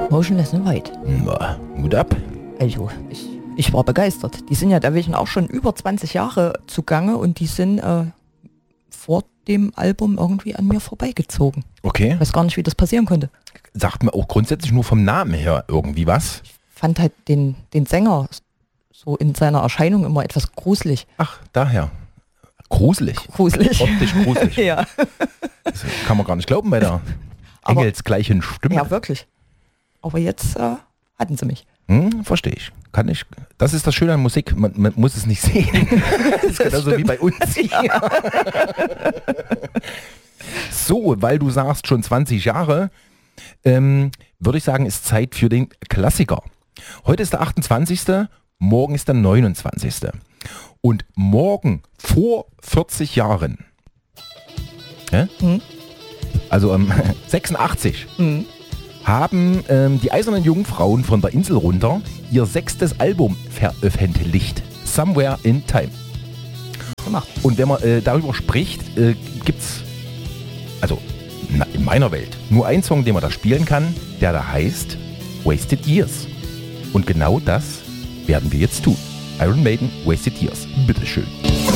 Motionless in White. Na, Hut ab. Also, ich war begeistert. Die sind ja derwegen auch schon über 20 Jahre zugange und die sind vor dem Album irgendwie an mir vorbeigezogen. Okay. Ich weiß gar nicht, wie das passieren konnte. Sagt mir auch grundsätzlich nur vom Namen her irgendwie was. Ich fand halt den Sänger so in seiner Erscheinung immer etwas gruselig. Ach, daher. Gruselig. Gruselig. Optisch gruselig. Ja. Das kann man gar nicht glauben bei der engelsgleichen Stimme. Ja, wirklich. Aber jetzt hatten sie mich. Verstehe ich. Kann ich. Das ist das Schöne an Musik. Man muss es nicht sehen. Das ist genauso wie bei uns. Ja. So, weil du sagst schon 20 Jahre, würde ich sagen, ist Zeit für den Klassiker. Heute ist der 28. Morgen ist der 29. Und morgen vor 40 Jahren, also 86, haben die Eisernen Jungfrauen von der Insel runter ihr 6. Album veröffentlicht. Somewhere in Time. Gemacht. Und wenn man darüber spricht, gibt's, also in meiner Welt, nur einen Song, den man da spielen kann, der da heißt Wasted Years. Und genau das werden wir jetzt tun. Iron Maiden, Wasted Years. Bitteschön.